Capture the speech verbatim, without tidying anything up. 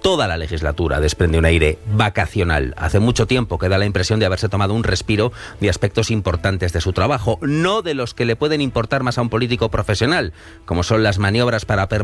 Toda la legislatura desprende un aire vacacional. Hace mucho tiempo que da la impresión de haberse tomado un respiro de aspectos importantes de su trabajo, no de los que le pueden importar más a un político profesional, como son las maniobras para permanecer